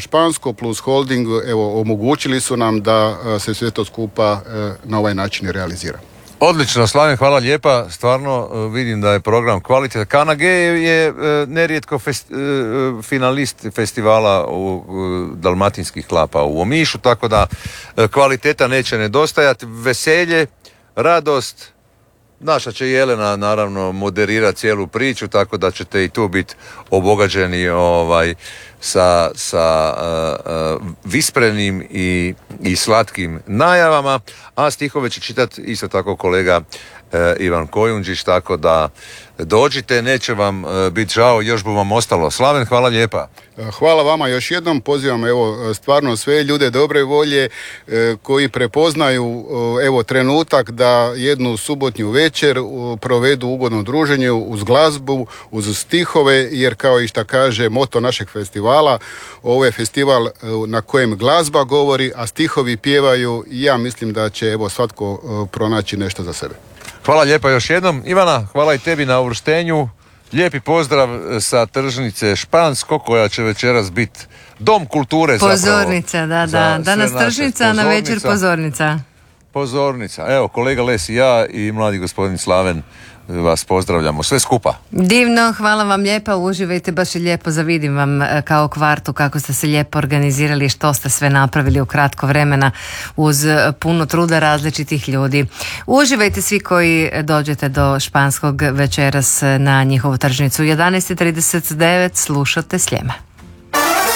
Špansko plus holding evo omogućili su nam da se sve to skupa na ovaj način realizira. Odlično, Slaven, hvala lijepa. Stvarno vidim da je program kvalitetan. KNG je nerijetko finalist festivala u dalmatinskih klapa u Omišu, tako da kvaliteta neće nedostajati. Veselje, radost. Naša će Jelena naravno moderirati cijelu priču, tako da ćete i tu biti obogađeni sa visprenim i slatkim najavama, a stihove će čitati isto tako kolega Ivan Kojundžić, tako da dođite, neće vam biti žao, još bi vam ostalo. Slaven, hvala lijepa. Hvala vama još jednom, pozivam evo stvarno sve ljude dobre volje koji prepoznaju evo trenutak da jednu subotnju večer provedu ugodno druženje uz glazbu, uz stihove, jer kao i šta kaže moto našeg festivala, ovo je festival na kojem glazba govori, a stihovi pjevaju i ja mislim da će evo svatko pronaći nešto za sebe. Hvala lijepa još jednom. Ivana, hvala i tebi na uvrštenju. Lijepi pozdrav sa tržnice Špansko, koja će večeras biti dom kulture. Pozornica, da. Danas tržnica, a na večer pozornica. Pozornica. Evo, kolega Les i ja i mladi gospodin Slaven vas pozdravljamo. Sve skupa. Divno, hvala vam lijepa, uživajte, baš je lijepo, zavidim vam kao kvartu kako ste se lijepo organizirali, što ste sve napravili u kratko vremena uz puno truda različitih ljudi. Uživajte svi koji dođete do Španskog večeras na njihovu tržnicu. 11:39 slušate Sljeme.